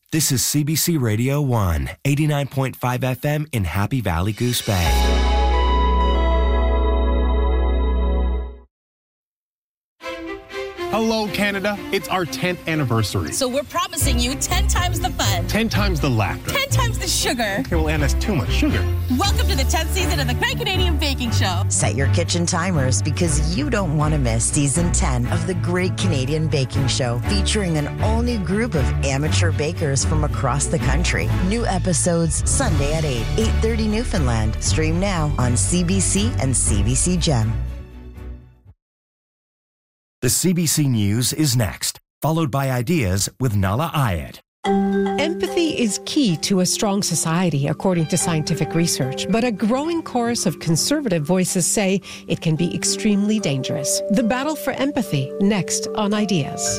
This is CBC Radio 1, 89.5 FM in Happy Valley, Goose Bay. Hello, Canada. It's our 10th anniversary. So we're promising you 10 times the fun. 10 times the laughter. 10 times the sugar. Okay, well, Anne, that's too much sugar. Welcome to the 10th season of the Great Canadian Baking Show. Set your kitchen timers because you don't want to miss season 10 of the Great Canadian Baking Show, featuring an all-new group of amateur bakers from across the country. New episodes Sunday at 8, 8:30 Newfoundland. Stream now on CBC and CBC Gem. The CBC News is next, followed by Ideas with Nala Ayed. Empathy is key to a strong society, according to scientific research, but a growing chorus of conservative voices say it can be extremely dangerous. The battle for empathy, next on Ideas.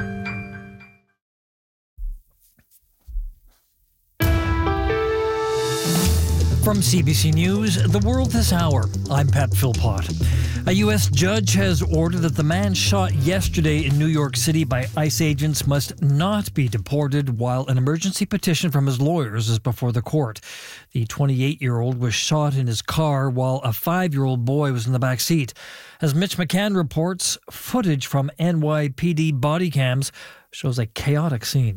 From CBC News, The World This Hour, I'm Pat Philpott. A U.S. judge has ordered that the man shot yesterday in New York City by ICE agents must not be deported while an emergency petition from his lawyers is before the court. The 28-year-old was shot in his car while a 5-year-old boy was in the back seat. As Mitch McCann reports, footage from NYPD body cams shows a chaotic scene.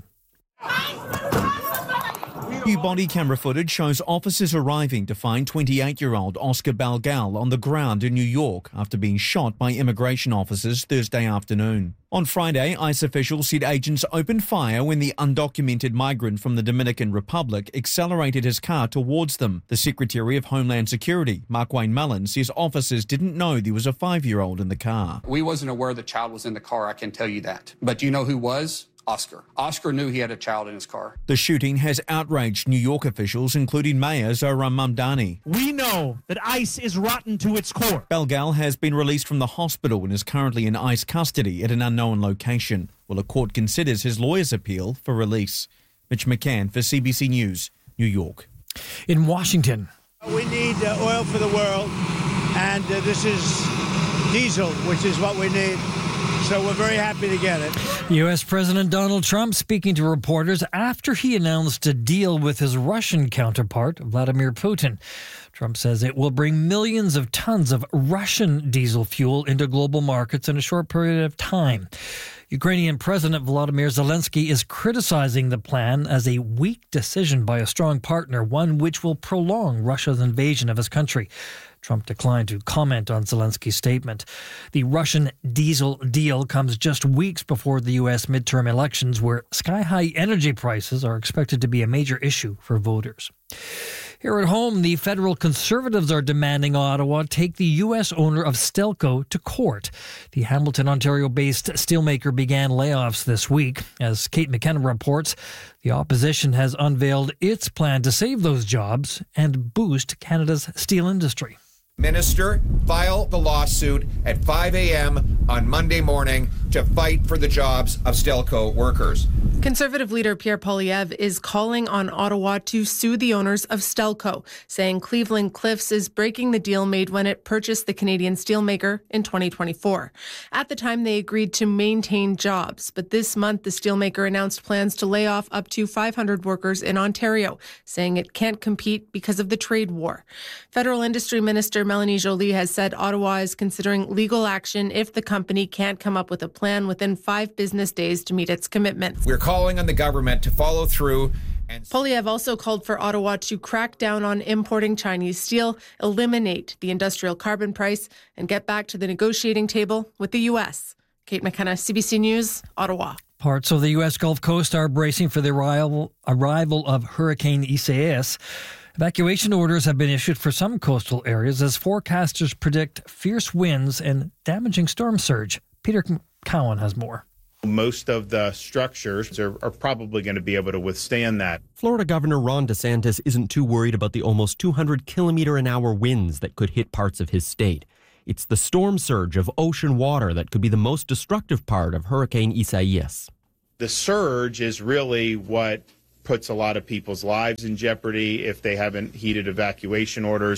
New body camera footage shows officers arriving to find 28-year-old Oscar Balgal on the ground in New York after being shot by immigration officers Thursday afternoon. On Friday, ICE officials said agents opened fire when the undocumented migrant from the Dominican Republic accelerated his car towards them. The Secretary of Homeland Security, Markwayne Mullin, says officers didn't know there was a 5-year-old in the car. We wasn't aware the child was in the car, I can tell you that. But you know who was? Oscar. Oscar knew he had a child in his car. The shooting has outraged New York officials, including Mayor Zohran Mamdani. We know that ICE is rotten to its core. Balgal has been released from the hospital and is currently in ICE custody at an unknown location, while a court considers his lawyer's appeal for release. Mitch McCann for CBC News, New York. In Washington. We need oil for the world, and this is diesel, which is what we need. So we're very happy to get it. U.S. President Donald Trump speaking to reporters after he announced a deal with his Russian counterpart, Vladimir Putin. Trump says it will bring millions of tons of Russian diesel fuel into global markets in a short period of time. Ukrainian President Volodymyr Zelensky is criticizing the plan as a weak decision by a strong partner, one which will prolong Russia's invasion of his country. Trump declined to comment on Zelensky's statement. The Russian diesel deal comes just weeks before the U.S. midterm elections, where sky-high energy prices are expected to be a major issue for voters. Here at home, the federal Conservatives are demanding Ottawa take the U.S. owner of Stelco to court. The Hamilton, Ontario-based steelmaker began layoffs this week. As Kate McKenna reports, the opposition has unveiled its plan to save those jobs and boost Canada's steel industry. Minister, file the lawsuit at 5 a.m. on Monday morning to fight for the jobs of Stelco workers. Conservative leader Pierre Poilievre is calling on Ottawa to sue the owners of Stelco, saying Cleveland Cliffs is breaking the deal made when it purchased the Canadian steelmaker in 2024. At the time, they agreed to maintain jobs, but this month the steelmaker announced plans to lay off up to 500 workers in Ontario, saying it can't compete because of the trade war. Federal Industry Minister Melanie Joly has said Ottawa is considering legal action if the company can't come up with a plan within 5 business days to meet its commitments. We're calling on the government to follow through. Poilievre also called for Ottawa to crack down on importing Chinese steel, eliminate the industrial carbon price, and get back to the negotiating table with the U.S. Kate McKenna, CBC News, Ottawa. Parts of the U.S. Gulf Coast are bracing for the arrival of Hurricane Isaias. Evacuation orders have been issued for some coastal areas as forecasters predict fierce winds and damaging storm surge. Peter Cowan has more. Most of the structures are probably going to be able to withstand that. Florida Governor Ron DeSantis isn't too worried about the almost 200-kilometer-an-hour winds that could hit parts of his state. It's the storm surge of ocean water that could be the most destructive part of Hurricane Isaias. The surge is really what puts a lot of people's lives in jeopardy if they haven't heeded evacuation orders.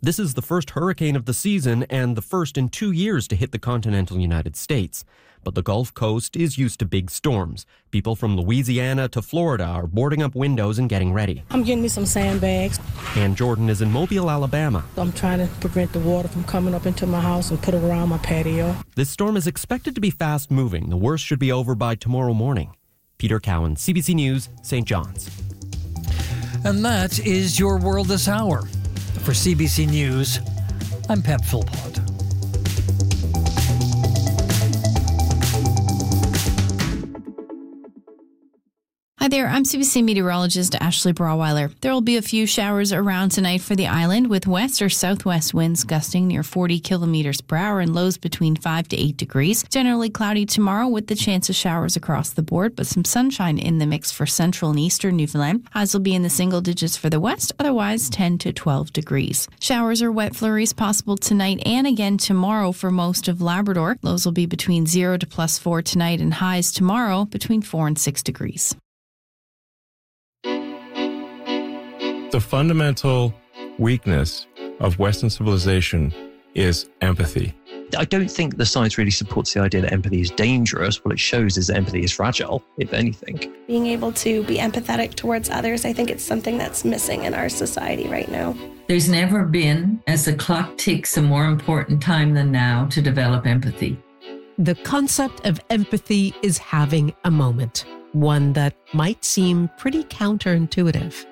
This is the first hurricane of the season and the first in 2 years to hit the continental United States. But the Gulf Coast is used to big storms. People from Louisiana to Florida are boarding up windows and getting ready. I'm getting me some sandbags. Ann Jordan is in Mobile, Alabama. I'm trying to prevent the water from coming up into my house and put it around my patio. This storm is expected to be fast-moving. The worst should be over by tomorrow morning. Peter Cowan, CBC News, St. John's. And that is your world this hour. For CBC News, I'm Pep Philpott. Hi there, I'm CBC meteorologist Ashley Brawweiler. There will be a few showers around tonight for the island with west or southwest winds gusting near 40 kilometers per hour and lows between 5 to 8 degrees. Generally cloudy tomorrow with the chance of showers across the board, but some sunshine in the mix for central and eastern Newfoundland. Highs will be in the single digits for the west, otherwise 10 to 12 degrees. Showers or wet flurries possible tonight and again tomorrow for most of Labrador. Lows will be between 0 to +4 tonight and highs tomorrow between 4 and 6 degrees. The fundamental weakness of Western civilization is empathy. I don't think the science really supports the idea that empathy is dangerous. What it shows is that empathy is fragile, if anything. Being able to be empathetic towards others, I think it's something that's missing in our society right now. There's never been, as the clock ticks, a more important time than now to develop empathy. The concept of empathy is having a moment, one that might seem pretty counterintuitive.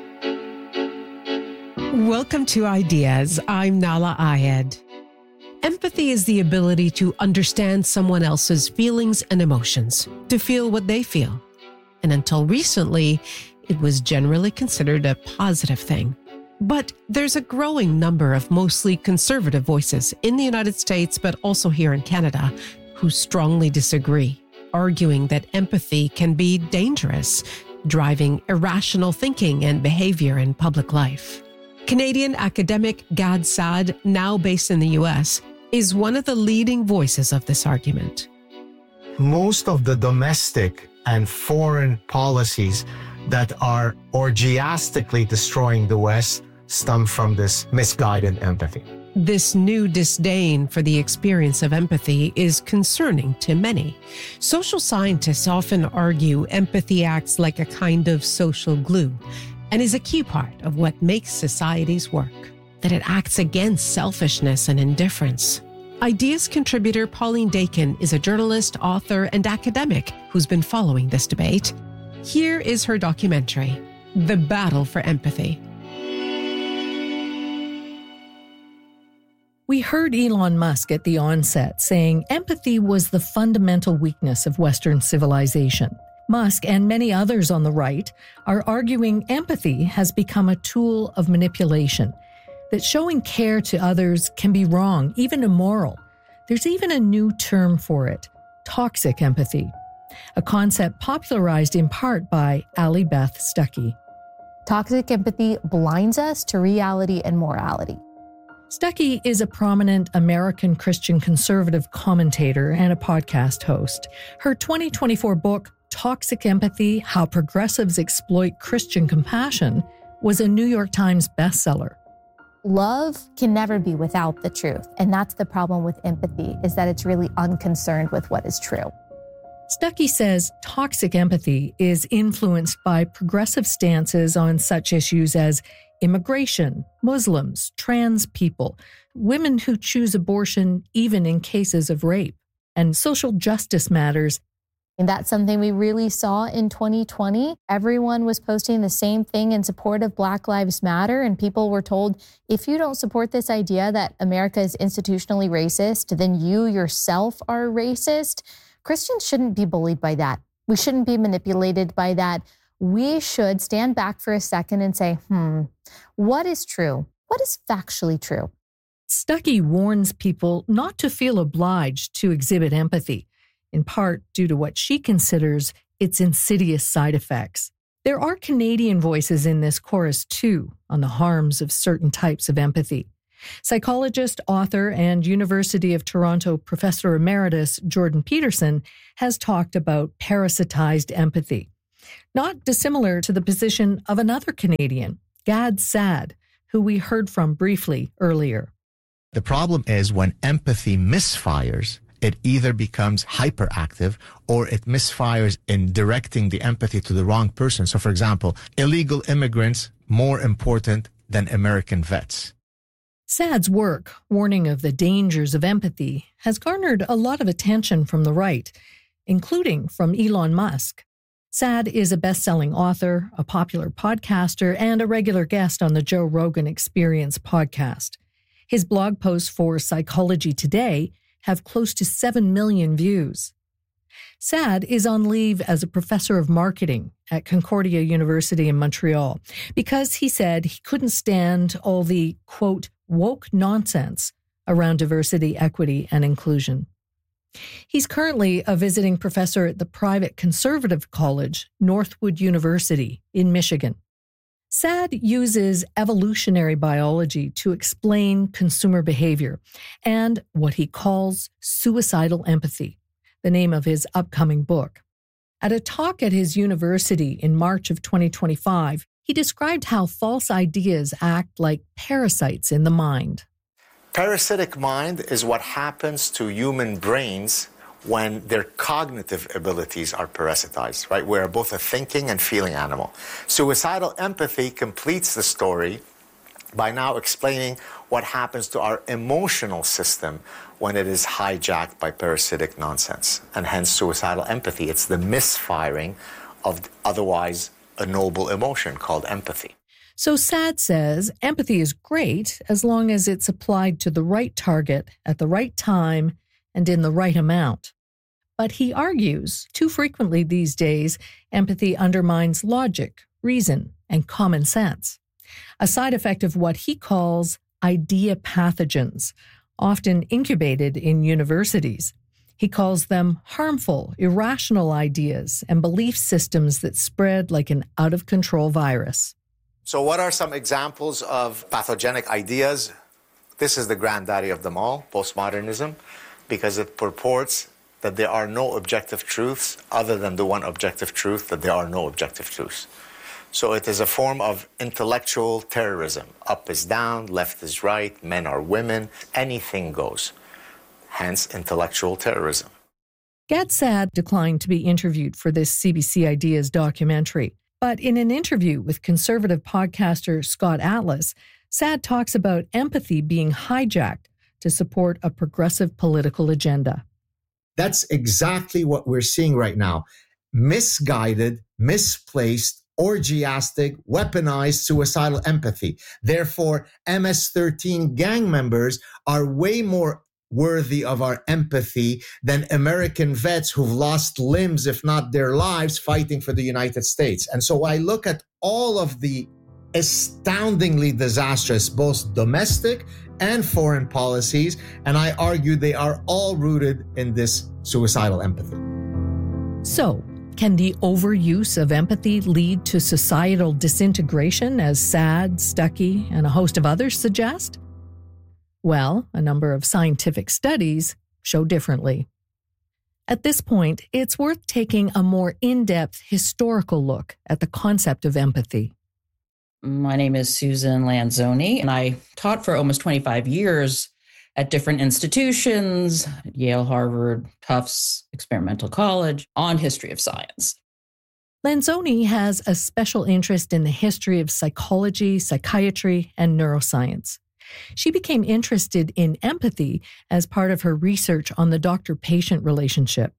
Welcome to Ideas. I'm Nala Ayed. Empathy is the ability to understand someone else's feelings and emotions, to feel what they feel. And until recently, it was generally considered a positive thing. But there's a growing number of mostly conservative voices in the United States, but also here in Canada, who strongly disagree, arguing that empathy can be dangerous, driving irrational thinking and behavior in public life. Canadian academic Gad Saad, now based in the U.S., is one of the leading voices of this argument. Most of the domestic and foreign policies that are orgiastically destroying the West stem from this misguided empathy. This new disdain for the experience of empathy is concerning to many. Social scientists often argue empathy acts like a kind of social glue and is a key part of what makes societies work, that it acts against selfishness and indifference. Ideas contributor Pauline Dakin is a journalist, author, and academic who's been following this debate. Here is her documentary, The Battle for Empathy. We heard Elon Musk at the onset saying empathy was the fundamental weakness of Western civilization. Musk and many others on the right are arguing empathy has become a tool of manipulation, that showing care to others can be wrong, even immoral. There's even a new term for it, toxic empathy, a concept popularized in part by Ali Beth Stuckey. Toxic empathy blinds us to reality and morality. Stuckey is a prominent American Christian conservative commentator and a podcast host. Her 2024 book, Toxic Empathy: How Progressives Exploit Christian Compassion, was a New York Times bestseller. Love can never be without the truth. And that's the problem with empathy, is that it's really unconcerned with what is true. Stuckey says toxic empathy is influenced by progressive stances on such issues as immigration, Muslims, trans people, women who choose abortion even in cases of rape, and social justice matters. And that's something we really saw in 2020. Everyone was posting the same thing in support of Black Lives Matter, and people were told, if you don't support this idea that America is institutionally racist, then you yourself are racist. Christians shouldn't be bullied by that. We shouldn't be manipulated by that. We should stand back for a second and say, what is true? What is factually true? Stuckey warns people not to feel obliged to exhibit empathy, in part due to what she considers its insidious side effects. There are Canadian voices in this chorus, too, on the harms of certain types of empathy. Psychologist, author, and University of Toronto Professor Emeritus Jordan Peterson has talked about parasitized empathy, not dissimilar to the position of another Canadian, Gad Saad, who we heard from briefly earlier. The problem is when empathy misfires, it either becomes hyperactive or it misfires in directing the empathy to the wrong person. So, for example, illegal immigrants more important than American vets. Saad's work, warning of the dangers of empathy, has garnered a lot of attention from the right, including from Elon Musk. Saad is a best-selling author, a popular podcaster, and a regular guest on the Joe Rogan Experience podcast. His blog posts for Psychology Today have close to 7 million views. Saad is on leave as a professor of marketing at Concordia University in Montreal because he said he couldn't stand all the, quote, woke nonsense around diversity, equity, and inclusion. He's currently a visiting professor at the private conservative college, Northwood University in Michigan. Saad uses evolutionary biology to explain consumer behavior and what he calls suicidal empathy, the name of his upcoming book. At a talk at his university in March of 2025, he described how false ideas act like parasites in the mind. Parasitic mind is what happens to human brains when their cognitive abilities are parasitized, right? We're both a thinking and feeling animal. Suicidal empathy completes the story by now explaining what happens to our emotional system when it is hijacked by parasitic nonsense, and hence suicidal empathy. It's the misfiring of otherwise a noble emotion called empathy. So Saad says empathy is great as long as it's applied to the right target at the right time and in the right amount. But he argues, too frequently these days, empathy undermines logic, reason, and common sense. A side effect of what he calls idea pathogens, often incubated in universities. He calls them harmful, irrational ideas and belief systems that spread like an out-of-control virus. So what are some examples of pathogenic ideas? This is the granddaddy of them all, postmodernism, because it purports that there are no objective truths other than the one objective truth that there are no objective truths. So it is a form of intellectual terrorism. Up is down, left is right, men are women, anything goes. Hence, intellectual terrorism. Gad Saad declined to be interviewed for this CBC Ideas documentary. But in an interview with conservative podcaster Scott Atlas, Saad talks about empathy being hijacked to support a progressive political agenda. That's exactly what we're seeing right now. Misguided, misplaced, orgiastic, weaponized suicidal empathy. Therefore, MS-13 gang members are way more worthy of our empathy than American vets who've lost limbs, if not their lives, fighting for the United States. And so I look at all of the astoundingly disastrous, both domestic and foreign policies, and I argue they are all rooted in this suicidal empathy. So, can the overuse of empathy lead to societal disintegration, as Saad, Stuckey, and a host of others suggest? Well, a number of scientific studies show differently. At this point, it's worth taking a more in-depth historical look at the concept of empathy. My name is Susan Lanzoni, and I taught for almost 25 years at different institutions, Yale, Harvard, Tufts, Experimental College, on history of science. Lanzoni has a special interest in the history of psychology, psychiatry, and neuroscience. She became interested in empathy as part of her research on the doctor-patient relationship.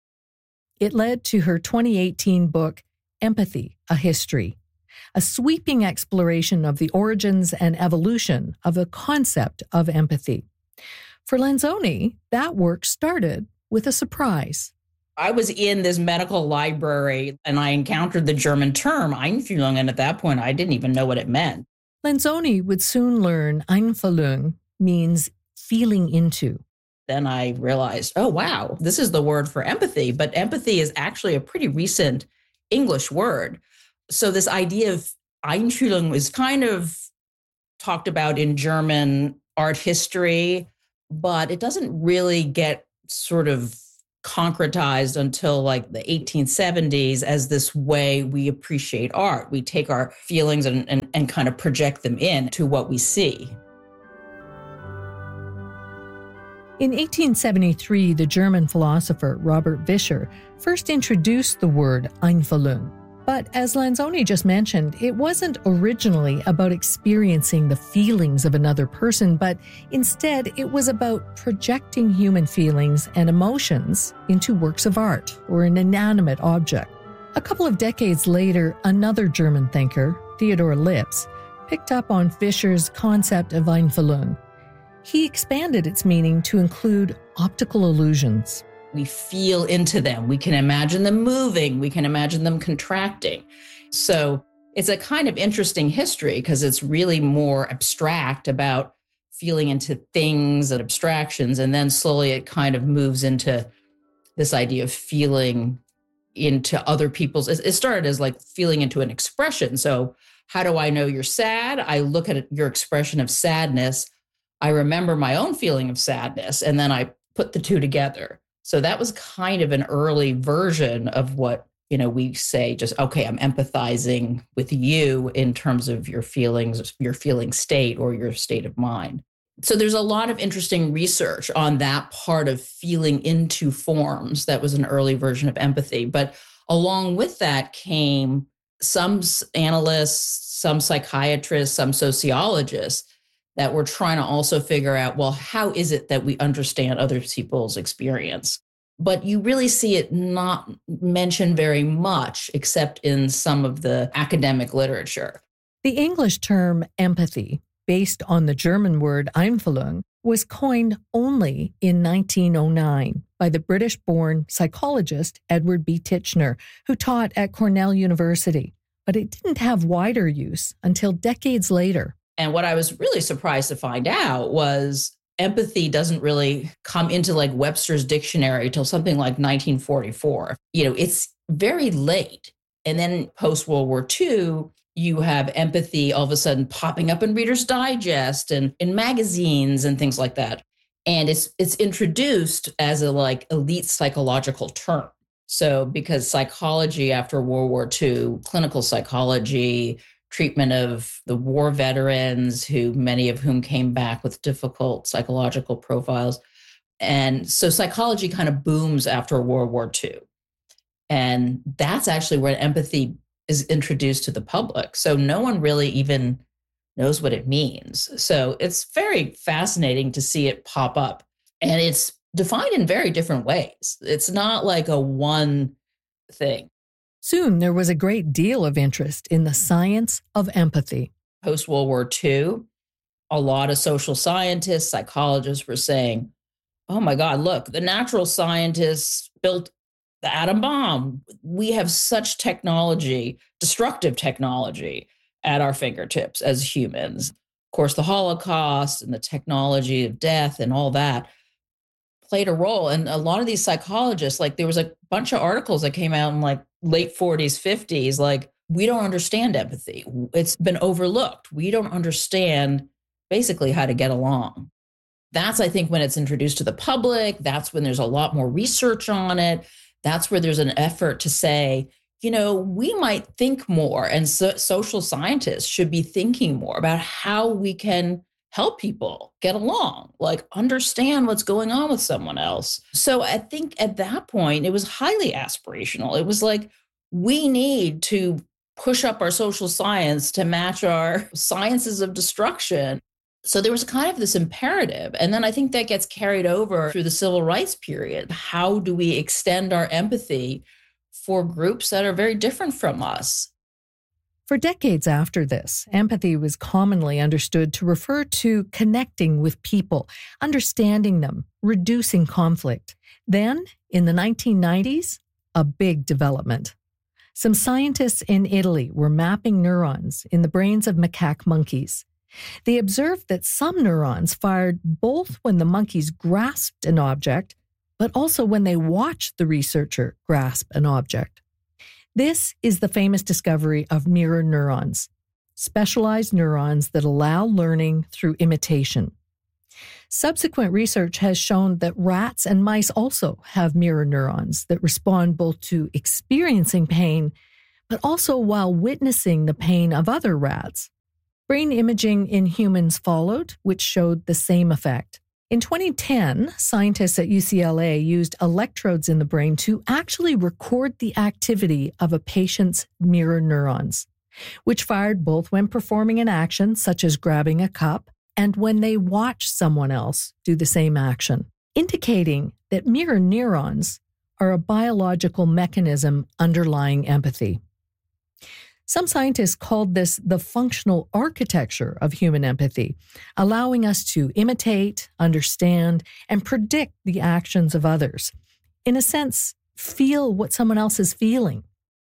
It led to her 2018 book, Empathy, A History, a sweeping exploration of the origins and evolution of the concept of empathy. For Lanzoni, that work started with a surprise. I was in this medical library and I encountered the German term Einfühlung, and at that point, I didn't even know what it meant. Lanzoni would soon learn Einfühlung means feeling into. Then I realized, oh, wow, this is the word for empathy, but empathy is actually a pretty recent English word. So this idea of Einfühlung was kind of talked about in German art history, but it doesn't really get sort of concretized until like the 1870s as this way we appreciate art. We take our feelings and kind of project them into what we see. In 1873, the German philosopher Robert Vischer first introduced the word Einfühlung. But as Lanzoni just mentioned, it wasn't originally about experiencing the feelings of another person, but instead it was about projecting human feelings and emotions into works of art or an inanimate object. A couple of decades later, another German thinker, Theodor Lipps, picked up on Vischer's concept of Einfühlung. He expanded its meaning to include optical illusions. We feel into them. We can imagine them moving. We can imagine them contracting. So it's a kind of interesting history because it's really more abstract about feeling into things and abstractions. And then slowly it kind of moves into this idea of feeling into other people's. It started as like feeling into an expression. So how do I know you're sad? I look at your expression of sadness. I remember my own feeling of sadness, and then I put the two together. So that was kind of an early version of what, we say, just, okay, I'm empathizing with you in terms of your feelings, your feeling state, or your state of mind. So there's a lot of interesting research on that part of feeling into forms. That was an early version of empathy. But along with that came some analysts, some psychiatrists, some sociologists that we're trying to also figure out, well, how is it that we understand other people's experience? But you really see it not mentioned very much, except in some of the academic literature. The English term empathy, based on the German word Einfühlung, was coined only in 1909 by the British-born psychologist Edward B. Titchener, who taught at Cornell University. But it didn't have wider use until decades later. And what I was really surprised to find out was empathy doesn't really come into like Webster's dictionary till something like 1944. It's very late. And then post-World War II, you have empathy all of a sudden popping up in Reader's Digest and in magazines and things like that. And it's introduced as a like elite psychological term. So because psychology after World War II, clinical psychology, treatment of the war veterans, many of whom came back with difficult psychological profiles. And so psychology kind of booms after World War II. And that's actually where empathy is introduced to the public. So no one really even knows what it means. So it's very fascinating to see it pop up. And it's defined in very different ways. It's not like a one thing. Soon, there was a great deal of interest in the science of empathy. Post-World War II, a lot of social scientists, psychologists were saying, oh my God, look, the natural scientists built the atom bomb. We have such technology, destructive technology, at our fingertips as humans. Of course, the Holocaust and the technology of death and all that played a role. And a lot of these psychologists, like there was a bunch of articles that came out in like late 40s, 50s, like, we don't understand empathy. It's been overlooked. We don't understand basically how to get along. That's, I think, when it's introduced to the public. That's when there's a lot more research on it. That's where there's an effort to say, we might think more, and social scientists should be thinking more about how we can help people get along, like understand what's going on with someone else. So I think at that point, it was highly aspirational. It was like, we need to push up our social science to match our sciences of destruction. So there was kind of this imperative. And then I think that gets carried over through the civil rights period. How do we extend our empathy for groups that are very different from us? For decades after this, empathy was commonly understood to refer to connecting with people, understanding them, reducing conflict. Then, in the 1990s, a big development. Some scientists in Italy were mapping neurons in the brains of macaque monkeys. They observed that some neurons fired both when the monkeys grasped an object, but also when they watched the researcher grasp an object. This is the famous discovery of mirror neurons, specialized neurons that allow learning through imitation. Subsequent research has shown that rats and mice also have mirror neurons that respond both to experiencing pain, but also while witnessing the pain of other rats. Brain imaging in humans followed, which showed the same effect. In 2010, scientists at UCLA used electrodes in the brain to actually record the activity of a patient's mirror neurons, which fired both when performing an action, such as grabbing a cup, and when they watch someone else do the same action, indicating that mirror neurons are a biological mechanism underlying empathy. Some scientists called this the functional architecture of human empathy, allowing us to imitate, understand, and predict the actions of others. In a sense, feel what someone else is feeling.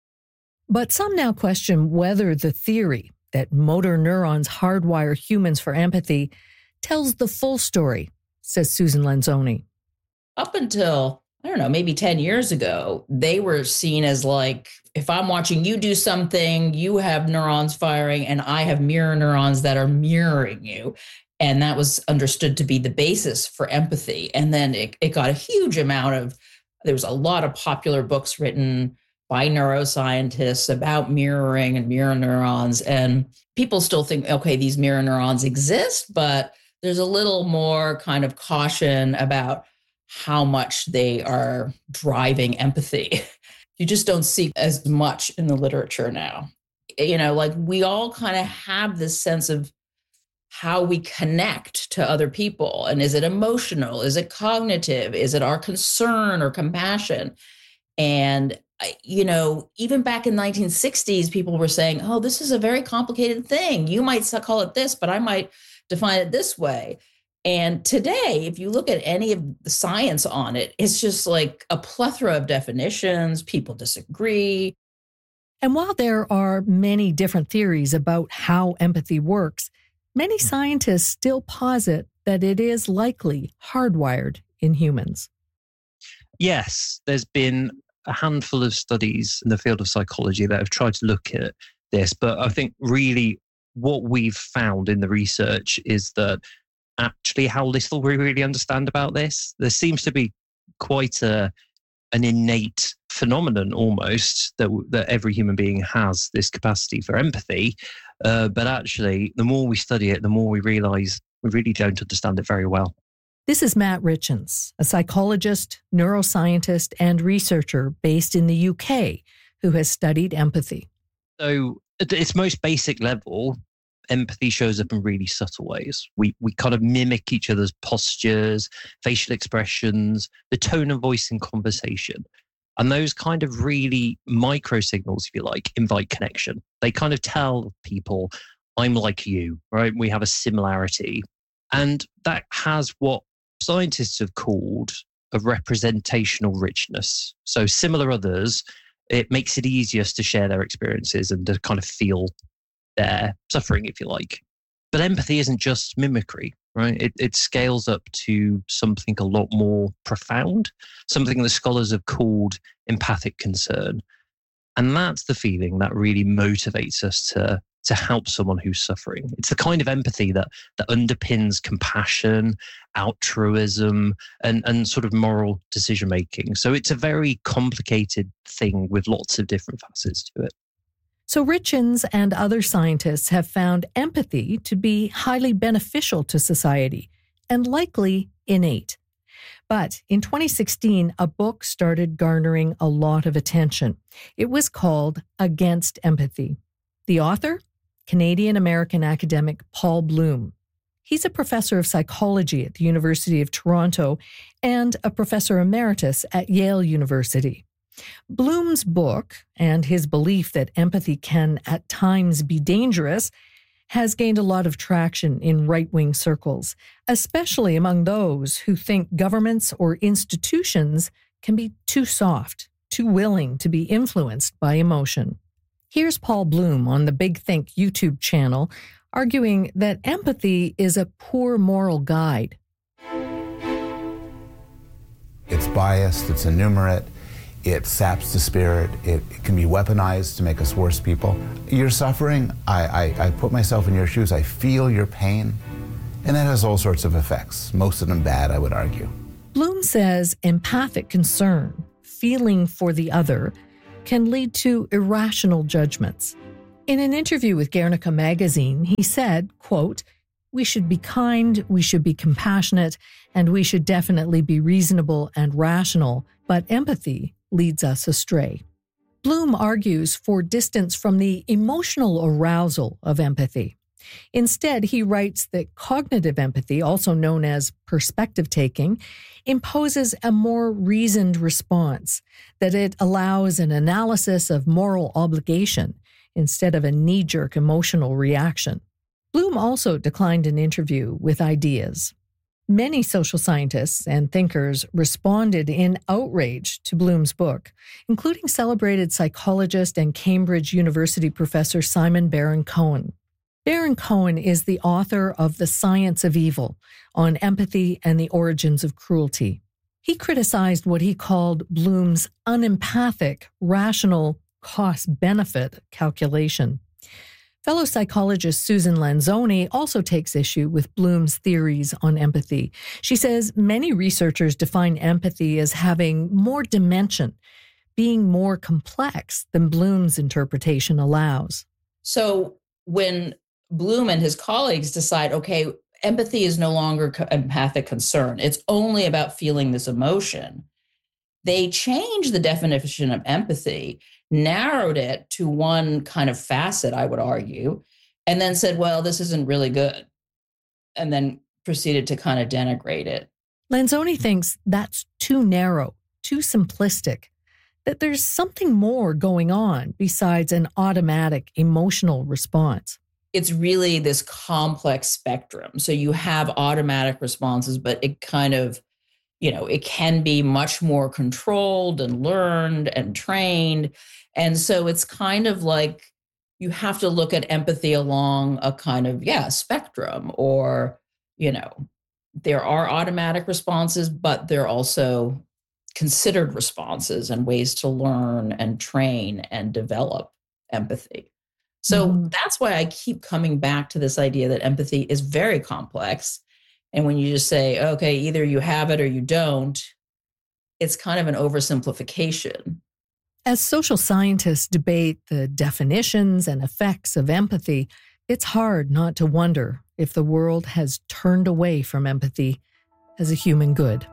But some now question whether the theory that motor neurons hardwire humans for empathy tells the full story, says Susan Lanzoni. Up until, I don't know, maybe 10 years ago, they were seen as like, if I'm watching you do something, you have neurons firing and I have mirror neurons that are mirroring you. And that was understood to be the basis for empathy. And then it got a huge amount there was a lot of popular books written by neuroscientists about mirroring and mirror neurons. And people still think, okay, these mirror neurons exist, but there's a little more kind of caution about how much they are driving empathy. You just don't see as much in the literature now. You know, like we all kind of have this sense of how we connect to other people. And is it emotional? Is it cognitive? Is it our concern or compassion? And, you know, even back in 1960s, people were saying, oh, this is a very complicated thing. You might call it this, but I might define it this way. And today, if you look at any of the science on it, it's just like a plethora of definitions. People disagree. And while there are many different theories about how empathy works, many scientists still posit that it is likely hardwired in humans. Yes, there's been a handful of studies in the field of psychology that have tried to look at this. But I think really what we've found in the research is that actually how little we really understand about this. There seems to be quite an innate phenomenon almost that every human being has this capacity for empathy. But actually, the more we study it, the more we realize we really don't understand it very well. This is Matt Richens, a psychologist, neuroscientist, and researcher based in the UK who has studied empathy. So at its most basic level, empathy shows up in really subtle ways. We kind of mimic each other's postures, facial expressions, the tone of voice in conversation. And those kind of really micro signals, if you like, invite connection. They kind of tell people, I'm like you, right? We have a similarity. And that has what scientists have called a representational richness. So similar others, it makes it easier to share their experiences and to kind of feel their suffering, if you like. But empathy isn't just mimicry, right? It scales up to something a lot more profound, something that scholars have called empathic concern. And that's the feeling that really motivates us to help someone who's suffering. It's the kind of empathy that underpins compassion, altruism, and sort of moral decision-making. So it's a very complicated thing with lots of different facets to it. So Richens and other scientists have found empathy to be highly beneficial to society and likely innate. But in 2016, a book started garnering a lot of attention. It was called Against Empathy. The author? Canadian-American academic Paul Bloom. He's a professor of psychology at the University of Toronto and a professor emeritus at Yale University. Bloom's book, and his belief that empathy can at times be dangerous, has gained a lot of traction in right-wing circles, especially among those who think governments or institutions can be too soft, too willing to be influenced by emotion. Here's Paul Bloom on the Big Think YouTube channel, arguing that empathy is a poor moral guide. It's biased, it's enumerate, it saps the spirit, it can be weaponized to make us worse people. You're suffering, I put myself in your shoes, I feel your pain, And that has all sorts of effects, most of them bad, I would argue. Bloom says empathic concern, feeling for the other, can lead to irrational judgments. In an interview with Guernica magazine, he said, quote, "We should be kind, we should be compassionate, and we should definitely be reasonable and rational, but empathy leads us astray." Bloom argues for distance from the emotional arousal of empathy. Instead, he writes that cognitive empathy, also known as perspective taking, imposes a more reasoned response, that it allows an analysis of moral obligation instead of a knee-jerk emotional reaction. Bloom also declined an interview with Ideas. Many social scientists and thinkers responded in outrage to Bloom's book, including celebrated psychologist and Cambridge University professor Simon Baron-Cohen. Baron-Cohen is the author of The Science of Evil, on empathy and the origins of cruelty. He criticized what he called Bloom's unempathic, rational cost-benefit calculation. Fellow psychologist Susan Lanzoni also takes issue with Bloom's theories on empathy. She says many researchers define empathy as having more dimension, being more complex than Bloom's interpretation allows. So when Bloom and his colleagues decide, okay, empathy is no longer empathic concern, it's only about feeling this emotion, they changed the definition of empathy, narrowed it to one kind of facet, I would argue, and then said, well, this isn't really good, and then proceeded to kind of denigrate it. Lanzoni thinks that's too narrow, too simplistic, that there's something more going on besides an automatic emotional response. It's really this complex spectrum. So you have automatic responses, but it kind of, it can be much more controlled and learned and trained. And so it's kind of like you have to look at empathy along a kind of, spectrum, or, there are automatic responses, but there are also considered responses and ways to learn and train and develop empathy. So that's why I keep coming back to this idea that empathy is very complex. And when you just say, okay, either you have it or you don't, it's kind of an oversimplification. As social scientists debate the definitions and effects of empathy, it's hard not to wonder if the world has turned away from empathy as a human good.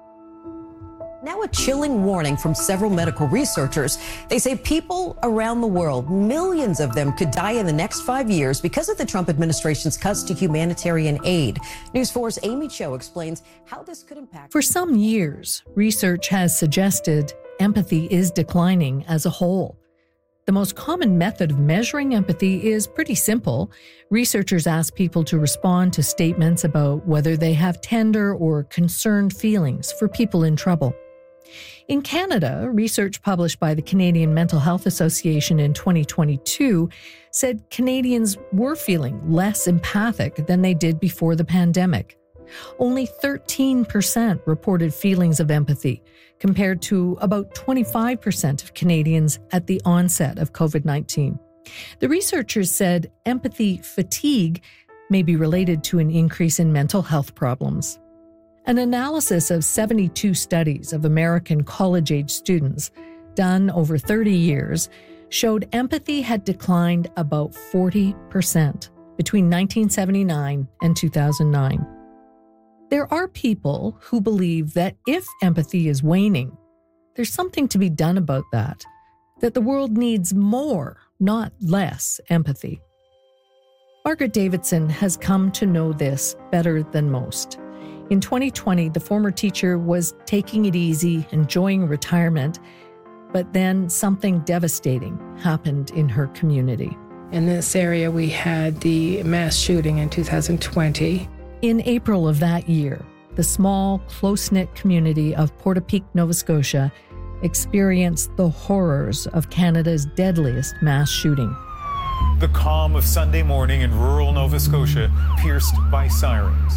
Now a chilling warning from several medical researchers. They say people around the world, millions of them, could die in the next 5 years because of the Trump administration's cuts to humanitarian aid. News 4's Amy Cho explains how this could impact. For some years, research has suggested empathy is declining as a whole. The most common method of measuring empathy is pretty simple. Researchers ask people to respond to statements about whether they have tender or concerned feelings for people in trouble. In Canada, research published by the Canadian Mental Health Association in 2022 said Canadians were feeling less empathic than they did before the pandemic. Only 13% reported feelings of empathy, compared to about 25% of Canadians at the onset of COVID-19. The researchers said empathy fatigue may be related to an increase in mental health problems. An analysis of 72 studies of American college-age students, done over 30 years, showed empathy had declined about 40% between 1979 and 2009. There are people who believe that if empathy is waning, there's something to be done about that the world needs more, not less, empathy. Margaret Davidson has come to know this better than most. In 2020, the former teacher was taking it easy, enjoying retirement, but then something devastating happened in her community. In this area, we had the mass shooting in 2020. In April of that year, the small, close-knit community of Portapique, Nova Scotia, experienced the horrors of Canada's deadliest mass shooting. The calm of Sunday morning in rural Nova Scotia pierced by sirens.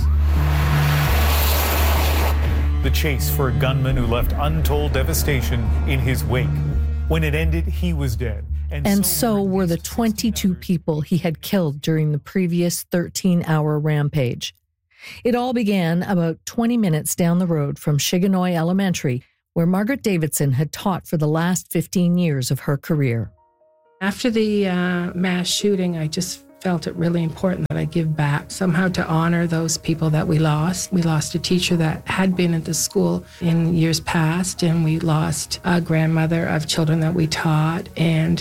The chase for a gunman who left untold devastation in his wake. When it ended, he was dead. And so were the 22 people he had killed during the previous 13-hour rampage. It all began about 20 minutes down the road from Shiganoy Elementary, where Margaret Davidson had taught for the last 15 years of her career. After the mass shooting, I just felt it really important that I give back somehow to honor those people that we lost. We lost a teacher that had been at the school in years past, and we lost a grandmother of children that we taught. And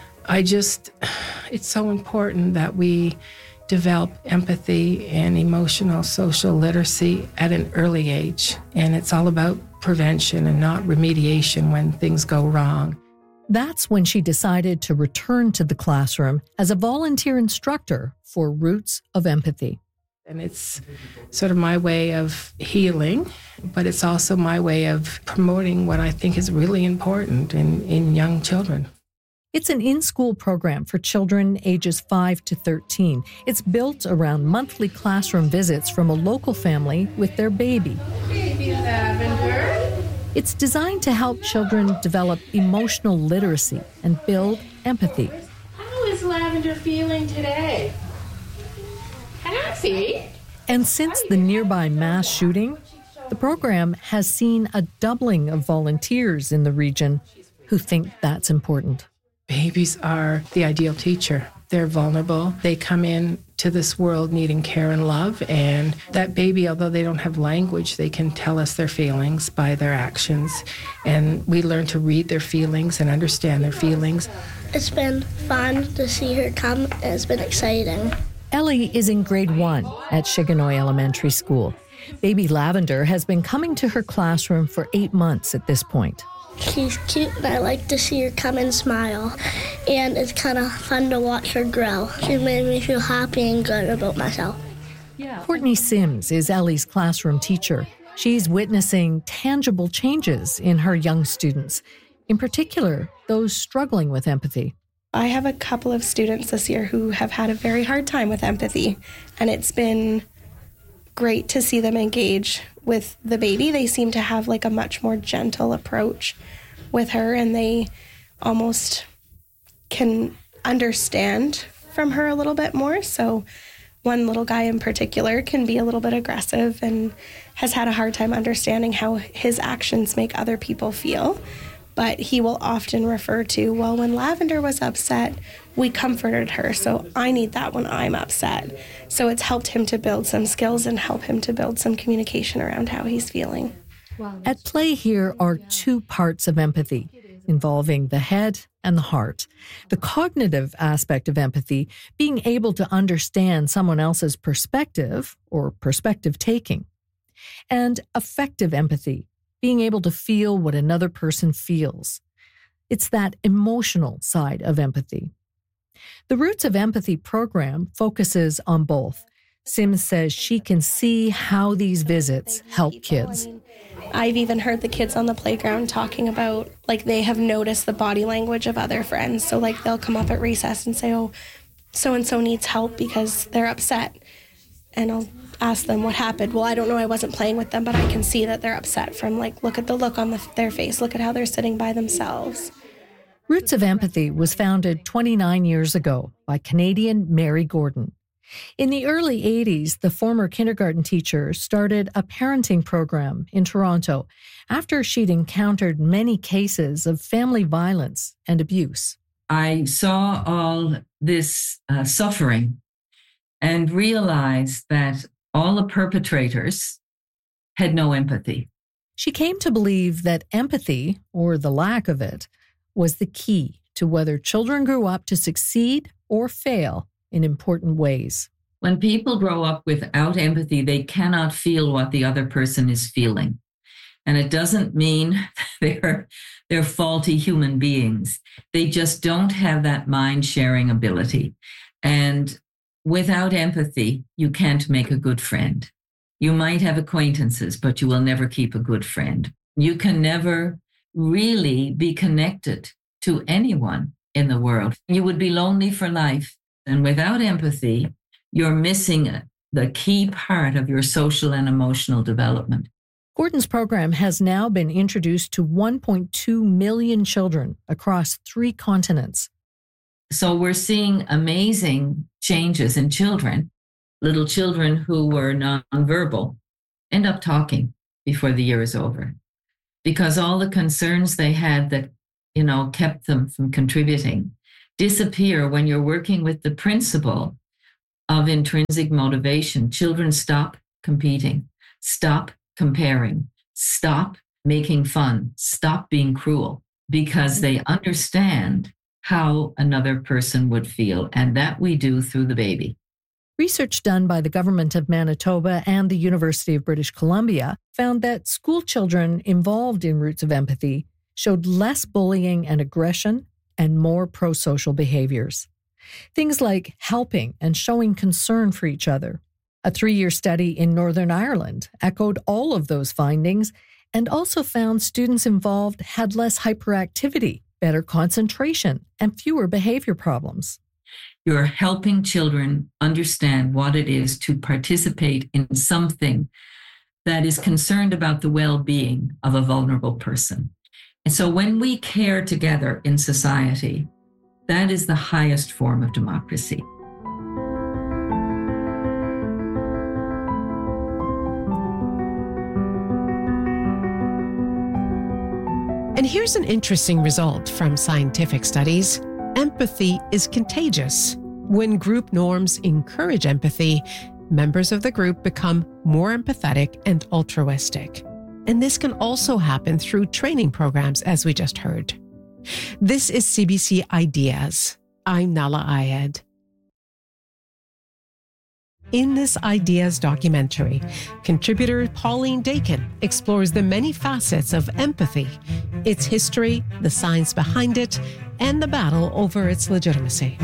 it's so important that we develop empathy and emotional social literacy at an early age. And it's all about prevention and not remediation when things go wrong. That's when she decided to return to the classroom as a volunteer instructor for Roots of Empathy. And it's sort of my way of healing, but it's also my way of promoting what I think is really important in young children. It's an in-school program for children ages 5 to 13. It's built around monthly classroom visits from a local family with their baby. Baby Lavender. It's designed to help children develop emotional literacy and build empathy. How is Lavender feeling today? Happy? And since the nearby mass shooting, the program has seen a doubling of volunteers in the region who think that's important. Babies are the ideal teacher. They're vulnerable. They come in to this world needing care and love. And that baby, although they don't have language, they can tell us their feelings by their actions. And we learn to read their feelings and understand their feelings. It's been fun to see her come. It's been exciting. Ellie is in grade 1 at Shiganoy Elementary School. Baby Lavender has been coming to her classroom for 8 months at this point. She's cute, and I like to see her come and smile. And it's kind of fun to watch her grow. She made me feel happy and good about myself. Courtney Sims is Ellie's classroom teacher. She's witnessing tangible changes in her young students, in particular, those struggling with empathy. I have a couple of students this year who have had a very hard time with empathy, and it's been great to see them engage with the baby. They seem to have like a much more gentle approach with her, and they almost can understand from her a little bit more. So one little guy in particular can be a little bit aggressive and has had a hard time understanding how his actions make other people feel. But he will often refer to, well, when Lavender was upset, we comforted her, so I need that when I'm upset. So it's helped him to build some skills and help him to build some communication around how he's feeling. At play here are 2 parts of empathy, involving the head and the heart. The cognitive aspect of empathy, being able to understand someone else's perspective or perspective taking. And affective empathy, being able to feel what another person feels. It's that emotional side of empathy. The Roots of Empathy program focuses on both. Sims says she can see how these visits help kids. I've even heard the kids on the playground talking about, like, they have noticed the body language of other friends. So, like, they'll come up at recess and say, oh, so-and-so needs help because they're upset. And I'll ask them what happened. Well, I don't know, I wasn't playing with them, but I can see that they're upset from, like, look at the look on their face. Look at how they're sitting by themselves. Roots of Empathy was founded 29 years ago by Canadian Mary Gordon. In the early 80s, the former kindergarten teacher started a parenting program in Toronto after she'd encountered many cases of family violence and abuse. I saw all this suffering and realized that all the perpetrators had no empathy. She came to believe that empathy, or the lack of it, was the key to whether children grew up to succeed or fail in important ways. When people grow up without empathy, they cannot feel what the other person is feeling. And it doesn't mean they're faulty human beings. They just don't have that mind-sharing ability. And without empathy, you can't make a good friend. You might have acquaintances, but you will never keep a good friend. You can never really be connected to anyone in the world. You would be lonely for life. And without empathy, you're missing the key part of your social and emotional development. Gordon's program has now been introduced to 1.2 million children across 3 continents. So we're seeing amazing changes in children little children who were nonverbal end up talking before the year is over, because all the concerns they had that, kept them from contributing disappear when you're working with the principle of intrinsic motivation. Children stop competing, stop comparing, stop making fun, stop being cruel, because they understand how another person would feel. And that we do through the baby. Research done by the Government of Manitoba and the University of British Columbia found that school children involved in Roots of Empathy showed less bullying and aggression and more pro-social behaviors. Things like helping and showing concern for each other. A 3-year study in Northern Ireland echoed all of those findings and also found students involved had less hyperactivity, better concentration, and fewer behavior problems. You're helping children understand what it is to participate in something that is concerned about the well-being of a vulnerable person. And so when we care together in society, that is the highest form of democracy. And here's an interesting result from scientific studies. Empathy is contagious. When group norms encourage empathy, members of the group become more empathetic and altruistic. And this can also happen through training programs, as we just heard. This is CBC Ideas. I'm Nala Ayed. In this Ideas documentary, contributor Pauline Dakin explores the many facets of empathy, its history, the science behind it, and the battle over its legitimacy.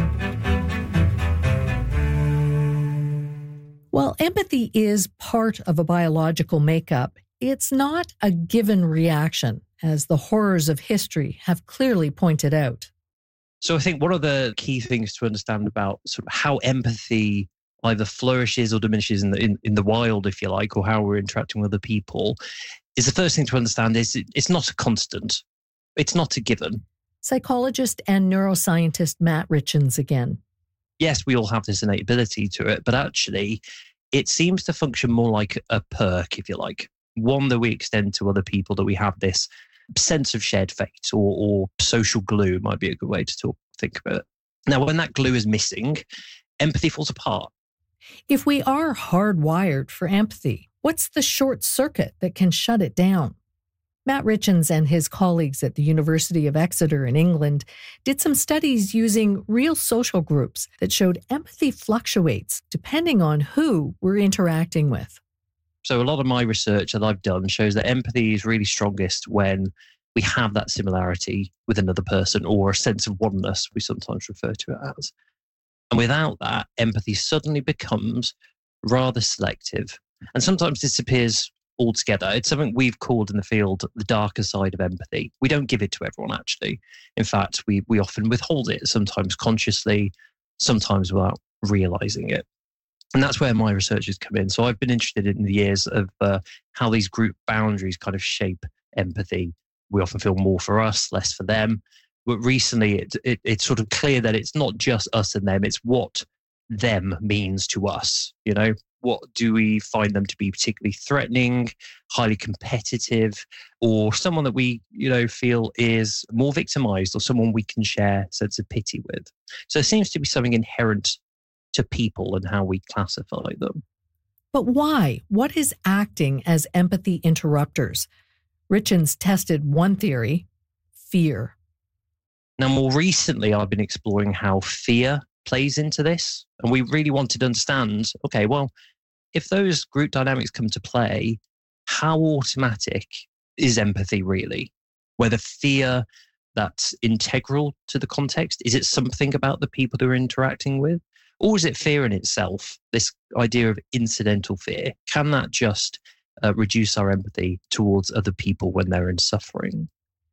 While empathy is part of a biological makeup, it's not a given reaction, as the horrors of history have clearly pointed out. So I think one of the key things to understand about sort of how empathy either flourishes or diminishes in the wild, if you like, or how we're interacting with other people, is the first thing to understand is it's not a constant. It's not a given. Psychologist and neuroscientist Matt Richens again. Yes, we all have this innate ability to it, but actually it seems to function more like a perk, if you like, one that we extend to other people, that we have this sense of shared fate or social glue might be a good way to think about it. Now, when that glue is missing, empathy falls apart. If we are hardwired for empathy, what's the short circuit that can shut it down? Matt Richens and his colleagues at the University of Exeter in England did some studies using real social groups that showed empathy fluctuates depending on who we're interacting with. So a lot of my research that I've done shows that empathy is really strongest when we have that similarity with another person, or a sense of oneness, we sometimes refer to it as. And without that, empathy suddenly becomes rather selective and sometimes disappears altogether. It's something we've called in the field the darker side of empathy. We don't give it to everyone, actually. In fact, we often withhold it, sometimes consciously, sometimes without realizing it. And that's where my research has come in. So I've been interested in the years of how these group boundaries kind of shape empathy. We often feel more for us, less for them. But recently, it's sort of clear that it's not just us and them. It's what them means to us. You know, what do we find them to be particularly threatening, highly competitive, or someone that we, feel is more victimized, or someone we can share a sense of pity with. So there seems to be something inherent to people and how we classify them. But why? What is acting as empathy interrupters? Richens tested one theory, fear. Now, more recently, I've been exploring how fear plays into this. And we really wanted to understand, okay, well, if those group dynamics come to play, how automatic is empathy really? Whether fear that's integral to the context, is it something about the people they're interacting with? Or is it fear in itself, this idea of incidental fear? Can that just reduce our empathy towards other people when they're in suffering?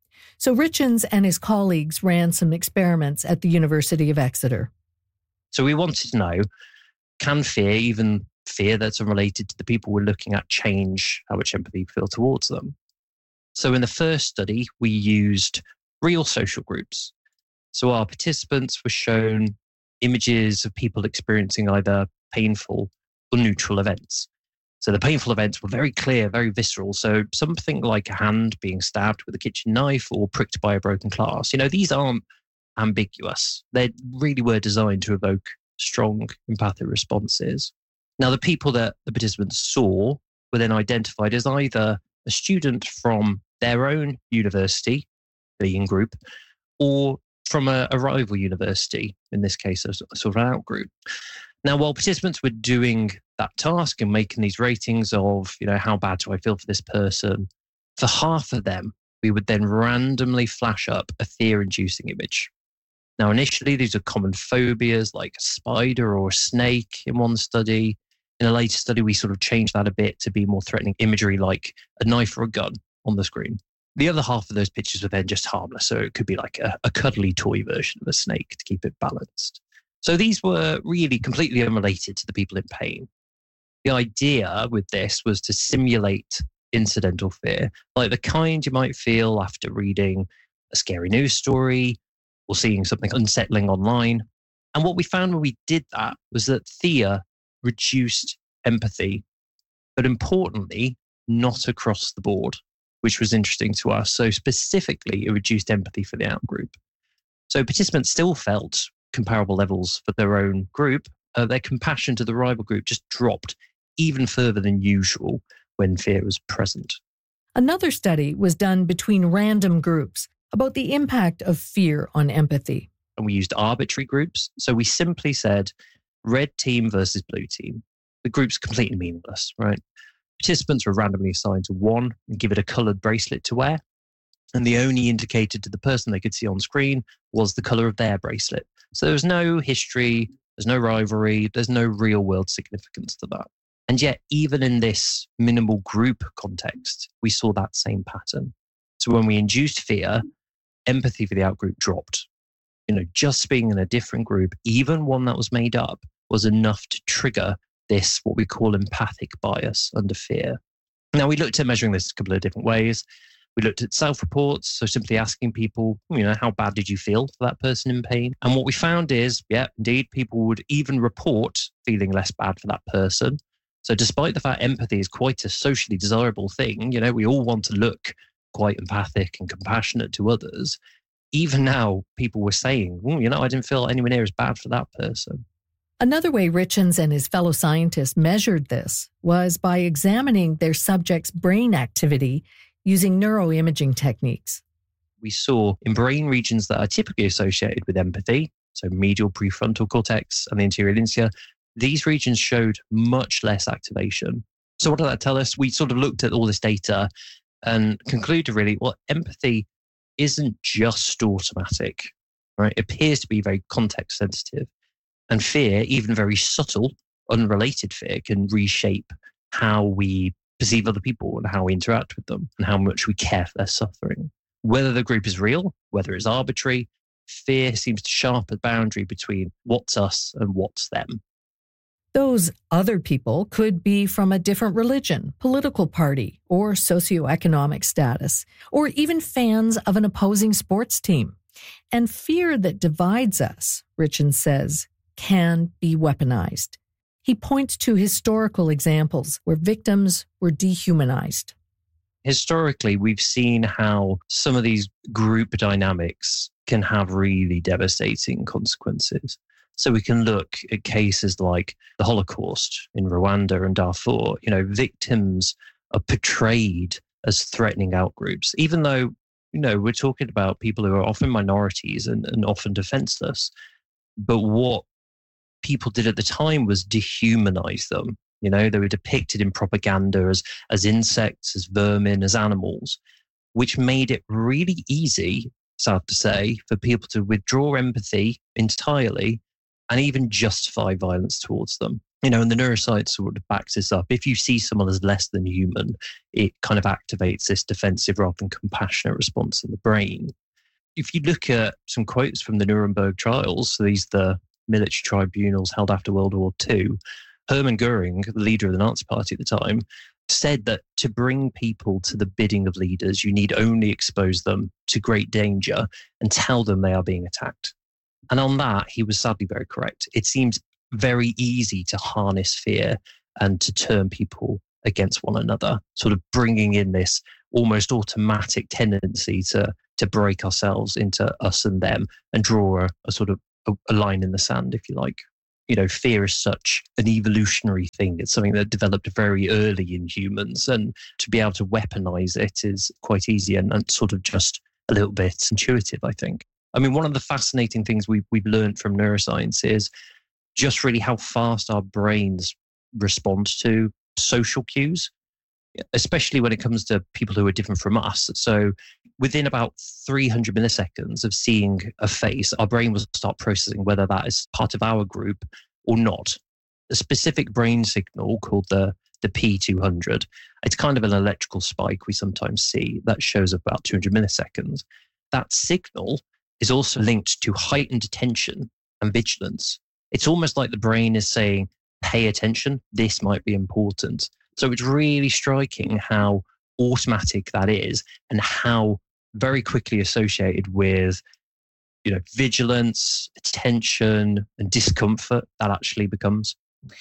So Richens and his colleagues ran some experiments at the University of Exeter. So we wanted to know, can fear, even fear that's unrelated to the people we're looking at, change how much empathy we feel towards them? So in the first study, we used real social groups. So our participants were shown images of people experiencing either painful neutral events. So the painful events were very clear, very visceral. So something like a hand being stabbed with a kitchen knife or pricked by a broken glass, these aren't ambiguous. They really were designed to evoke strong empathic responses. Now, the people that the participants saw were then identified as either a student from their own university, the in-group, or from a rival university, in this case, a sort of an out-group. Now, while participants were doing that task and making these ratings of, how bad do I feel for this person, for half of them, we would then randomly flash up a fear-inducing image. Now, initially, these are common phobias like a spider or a snake in one study. In a later study, we sort of changed that a bit to be more threatening imagery like a knife or a gun on the screen. The other half of those pictures were then just harmless. So it could be like a cuddly toy version of a snake to keep it balanced. So these were really completely unrelated to the people in pain. The idea with this was to simulate incidental fear, like the kind you might feel after reading a scary news story or seeing something unsettling online. And what we found when we did that was that Thea reduced empathy, but importantly, not across the board, which was interesting to us. So specifically, it reduced empathy for the out-group. So participants still felt comparable levels for their own group. Their compassion to the rival group just dropped even further than usual when fear was present. Another study was done between random groups about the impact of fear on empathy. And we used arbitrary groups. So we simply said red team versus blue team. The group's completely meaningless, right? Participants were randomly assigned to one and give it a coloured bracelet to wear. And the only indicator to the person they could see on screen was the colour of their bracelet. So there was no history, there's no rivalry, there's no real world significance to that. And yet, even in this minimal group context, we saw that same pattern. So when we induced fear, empathy for the outgroup dropped. Just being in a different group, even one that was made up, was enough to trigger this, what we call empathic bias under fear. Now, we looked at measuring this a couple of different ways. We looked at self-reports, so simply asking people, how bad did you feel for that person in pain? And what we found is, indeed, people would even report feeling less bad for that person. So despite the fact empathy is quite a socially desirable thing, we all want to look quite empathic and compassionate to others. Even now, people were saying, I didn't feel anywhere near as bad for that person. Another way Richens and his fellow scientists measured this was by examining their subjects' brain activity using neuroimaging techniques. We saw in brain regions that are typically associated with empathy, so medial prefrontal cortex and the anterior linea, these regions showed much less activation. So what did that tell us? We sort of looked at all this data and concluded really, empathy isn't just automatic, right? It appears to be very context sensitive. And fear, even very subtle, unrelated fear, can reshape how we perceive other people and how we interact with them and how much we care for their suffering. Whether the group is real, whether it's arbitrary, fear seems to sharpen the boundary between what's us and what's them. Those other people could be from a different religion, political party, or socioeconomic status, or even fans of an opposing sports team. And fear that divides us, Richens says, can be weaponized. He points to historical examples where victims were dehumanized. Historically, we've seen how some of these group dynamics can have really devastating consequences. So we can look at cases like the Holocaust in Rwanda and Darfur. Victims are portrayed as threatening outgroups, even though, we're talking about people who are often minorities and often defenseless. But what people did at the time was dehumanize them. They were depicted in propaganda as insects, as vermin, as animals, which made it really easy, sad to say, for people to withdraw empathy entirely and even justify violence towards them. And the neuroscience sort of backs this up. If you see someone as less than human, it kind of activates this defensive rather than compassionate response in the brain. If you look at some quotes from the Nuremberg trials, so these are the military tribunals held after World War II, Hermann Goering, the leader of the Nazi Party at the time, said that to bring people to the bidding of leaders, you need only expose them to great danger and tell them they are being attacked. And on that, he was sadly very correct. It seems very easy to harness fear and to turn people against one another, sort of bringing in this almost automatic tendency to break ourselves into us and them and draw a sort of a line in the sand, if you like. You know, fear is such an evolutionary thing. It's something that developed very early in humans, and to be able to weaponize it is quite easy and sort of just a little bit intuitive, I think. I mean, one of the fascinating things we've learned from neuroscience is just really how fast our brains respond to social cues, especially when it comes to people who are different from us. So within about 300 milliseconds of seeing a face, our brain will start processing whether that is part of our group or not. A specific brain signal called the P200, it's kind of an electrical spike we sometimes see that shows about 200 milliseconds. That signal is also linked to heightened attention and vigilance. It's almost like the brain is saying, pay attention, this might be important. So it's really striking how automatic that is and how very quickly associated with, you know, vigilance, attention, and discomfort that actually becomes.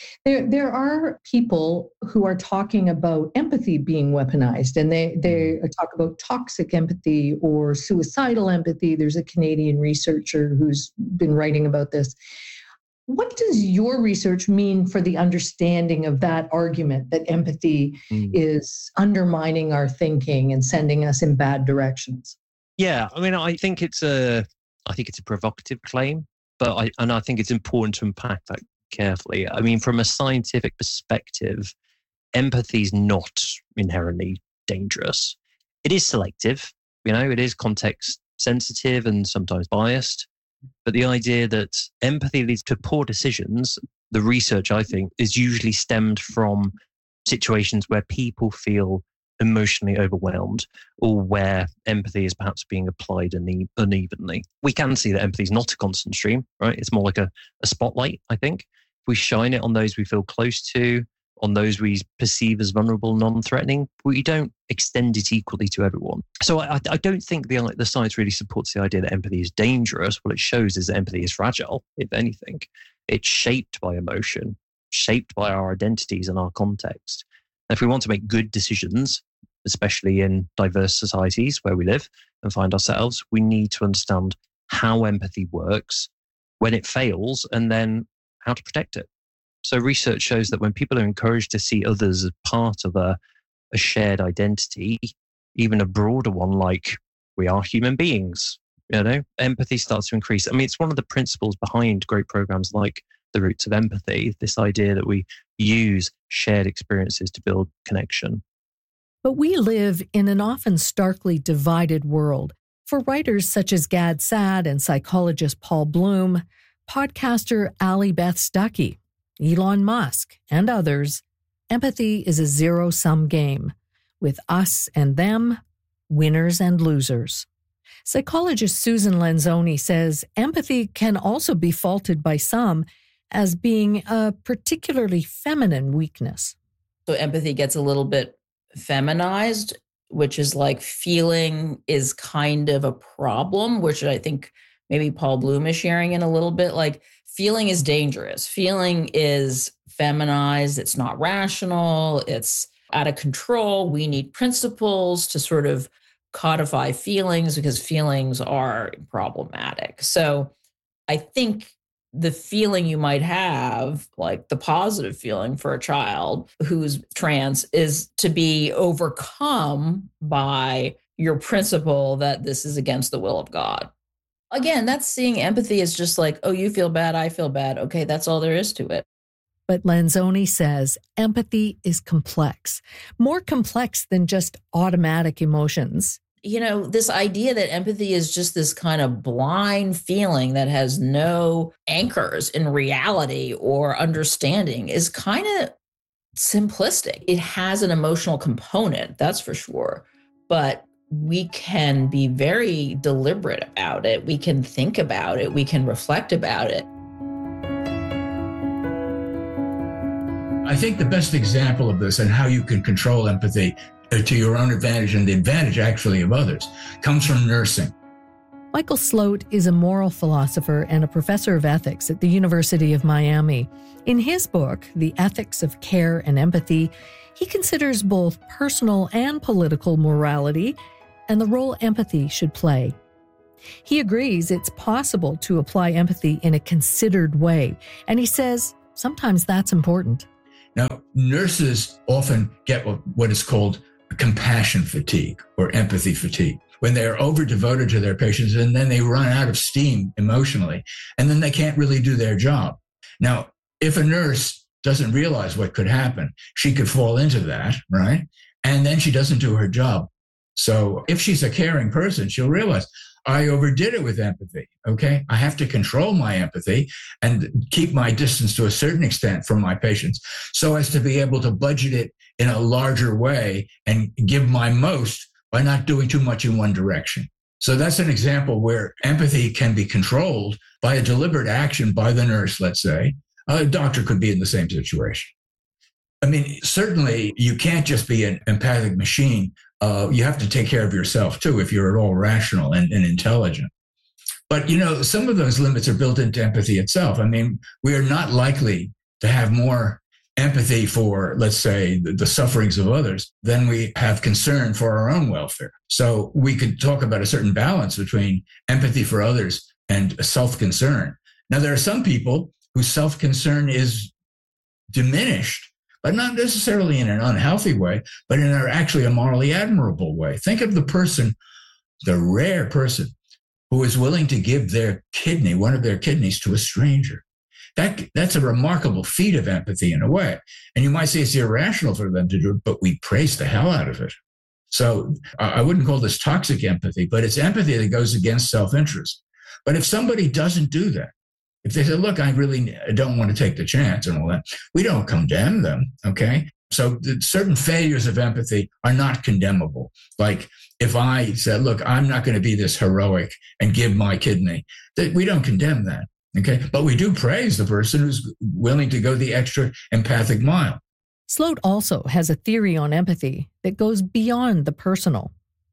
There are people who are talking about empathy being weaponized, and they talk about toxic empathy or suicidal empathy. There's a Canadian researcher who's been writing about this. What does your research mean for the understanding of that argument that empathy is undermining our thinking and sending us in bad directions? Yeah, I mean, I think it's a provocative claim, but I think it's important to unpack that carefully. I mean, from a scientific perspective, empathy is not inherently dangerous. It is selective, you know, it is context sensitive and sometimes biased. But the idea that empathy leads to poor decisions, the research, I think, is usually stemmed from situations where people feel emotionally overwhelmed or where empathy is perhaps being applied unevenly. We can see that empathy is not a constant stream, right? It's more like a spotlight, I think. If we shine it on those we feel close to, on those we perceive as vulnerable, non-threatening, we don't extend it equally to everyone. So I don't think the science really supports the idea that empathy is dangerous. What it shows is that empathy is fragile, if anything. It's shaped by emotion, shaped by our identities and our context. And if we want to make good decisions, especially in diverse societies where we live and find ourselves, we need to understand how empathy works, when it fails, and then how to protect it. So research shows that when people are encouraged to see others as part of a shared identity, even a broader one like we are human beings, you know, empathy starts to increase. I mean, it's one of the principles behind great programs like The Roots of Empathy, this idea that we use shared experiences to build connection. But we live in an often starkly divided world. For writers such as Gad Saad and psychologist Paul Bloom, podcaster Allie Beth Stuckey, Elon Musk, and others, empathy is a zero-sum game, with us and them, winners and losers. Psychologist Susan Lenzoni says empathy can also be faulted by some as being a particularly feminine weakness. So empathy gets a little bit feminized, which is like feeling is kind of a problem, which I think maybe Paul Bloom is sharing in a little bit. Like, feeling is dangerous. Feeling is feminized. It's not rational. It's out of control. We need principles to sort of codify feelings because feelings are problematic. So I think the feeling you might have, like the positive feeling for a child who's trans, is to be overcome by your principle that this is against the will of God. Again, that's seeing empathy as just like, oh, you feel bad, I feel bad. Okay, that's all there is to it. But Lenzoni says empathy is complex, more complex than just automatic emotions. You know, this idea that empathy is just this kind of blind feeling that has no anchors in reality or understanding is kind of simplistic. It has an emotional component, that's for sure. But we can be very deliberate about it. We can think about it. We can reflect about it. I think the best example of this and how you can control empathy to your own advantage and the advantage actually of others comes from nursing. Michael Sloat is a moral philosopher and a professor of ethics at the University of Miami. In his book, The Ethics of Care and Empathy, he considers both personal and political morality and the role empathy should play. He agrees it's possible to apply empathy in a considered way, and he says sometimes that's important. Now, nurses often get what is called compassion fatigue or empathy fatigue, when they're over devoted to their patients and then they run out of steam emotionally, and then they can't really do their job. Now, if a nurse doesn't realize what could happen, she could fall into that, right? And then she doesn't do her job. So if she's a caring person, she'll realize, I overdid it with empathy, okay? I have to control my empathy and keep my distance to a certain extent from my patients so as to be able to budget it in a larger way and give my most by not doing too much in one direction. So that's an example where empathy can be controlled by a deliberate action by the nurse, let's say. A doctor could be in the same situation. I mean, certainly you can't just be an empathic machine. You have to take care of yourself too if you're at all rational and intelligent. But, some of those limits are built into empathy itself. I mean, we are not likely to have more empathy for, let's say, the sufferings of others than we have concern for our own welfare. So we could talk about a certain balance between empathy for others and self-concern. Now, there are some people whose self-concern is diminished, but not necessarily in an unhealthy way, but in actually a morally admirable way. Think of the person, the rare person, who is willing to give their kidney, one of their kidneys, to a stranger. That's a remarkable feat of empathy in a way. And you might say it's irrational for them to do it, but we praise the hell out of it. So I wouldn't call this toxic empathy, but it's empathy that goes against self-interest. But if somebody doesn't do that, if they say, look, I really don't want to take the chance and all that, we don't condemn them, okay? So certain failures of empathy are not condemnable. Like if I said, look, I'm not going to be this heroic and give my kidney, we don't condemn that, okay? But we do praise the person who's willing to go the extra empathic mile. Sloat also has a theory on empathy that goes beyond the personal.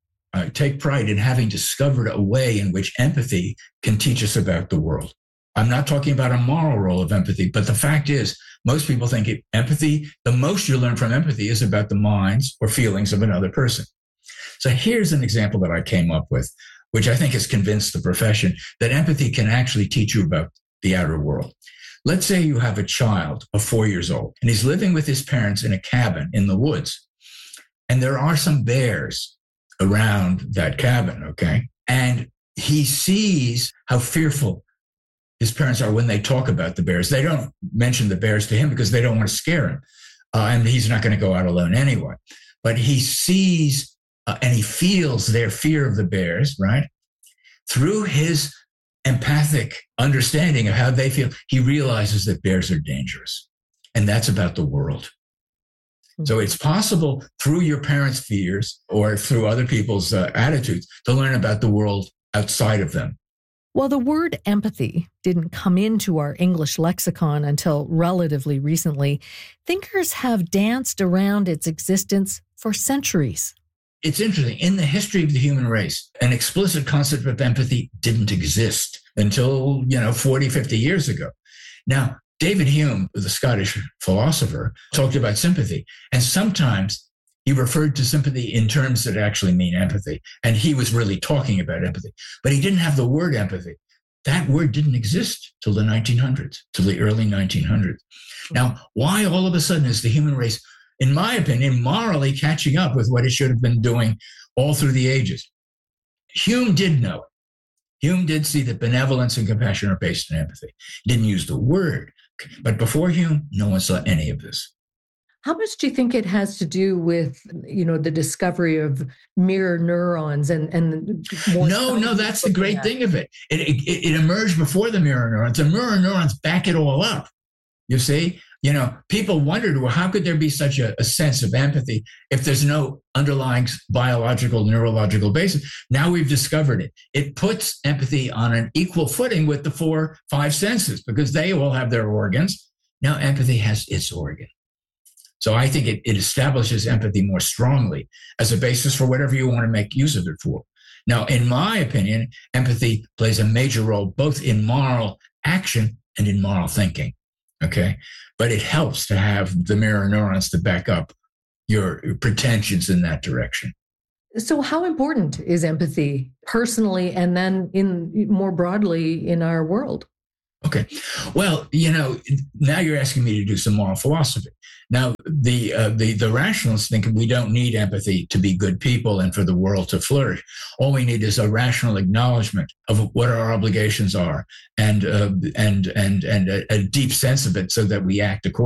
I take pride in having discovered a way in which empathy can teach us about the world. I'm not talking about a moral role of empathy, but the fact is, most people think empathy, the most you learn from empathy is about the minds or feelings of another person. So here's an example that I came up with, which I think has convinced the profession that empathy can actually teach you about the outer world. Let's say you have a child of 4 years old, and he's living with his parents in a cabin in the woods. And there are some bears around that cabin, okay? And he sees how fearful his parents are when they talk about the bears. They don't mention the bears to him because they don't want to scare him. And he's not going to go out alone anyway. But he sees and he feels their fear of the bears, right? Through his empathic understanding of how they feel, he realizes that bears are dangerous. And that's about the world. So it's possible through your parents' fears or through other people's attitudes to learn about the world outside of them. While the word empathy didn't come into our English lexicon until relatively recently, thinkers have danced around its existence for centuries. It's interesting. In the history of the human race, an explicit concept of empathy didn't exist until, 40, 50 years ago. Now, David Hume, the Scottish philosopher, talked about sympathy. And sometimes he referred to sympathy in terms that actually mean empathy. And he was really talking about empathy. But he didn't have the word empathy. That word didn't exist till the 1900s, till the early 1900s. Now, why all of a sudden is the human race, in my opinion, morally catching up with what it should have been doing all through the ages? Hume did know it. Hume did see that benevolence and compassion are based on empathy. He didn't use the word. But before Hume, no one saw any of this. How much do you think it has to do with, the discovery of mirror neurons and more? No, that's the great thing of it. It emerged before the mirror neurons. The mirror neurons back it all up. You see, people wondered, well, how could there be such a sense of empathy if there's no underlying biological, neurological basis? Now we've discovered it. It puts empathy on an equal footing with the 4, 5 senses because they all have their organs. Now empathy has its organ. So I think it establishes empathy more strongly as a basis for whatever you want to make use of it for. Now, in my opinion, empathy plays a major role both in moral action and in moral thinking. Okay. But it helps to have the mirror neurons to back up your pretensions in that direction. So how important is empathy personally and then in more broadly in our world? Okay. Well, now you're asking me to do some moral philosophy. Now, the rationalists think we don't need empathy to be good people and for the world to flourish. All we need is a rational acknowledgement of what our obligations are and a deep sense of it so that we act accordingly.